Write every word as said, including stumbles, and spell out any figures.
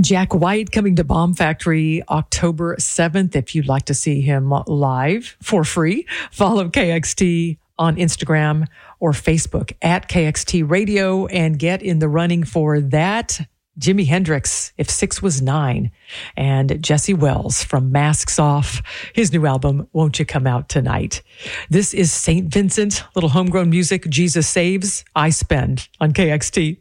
Jack White coming to Bomb Factory October seventh. If you'd like to see him live for free, follow K X T on Instagram or Facebook at K X T Radio and get in the running for that. Jimi Hendrix, If Six Was Nine, and Jesse Wells from Masks Off. His new album, Won't You Come Out Tonight? This is Saint Vincent, little homegrown music. Jesus Saves, I Spend on K X T.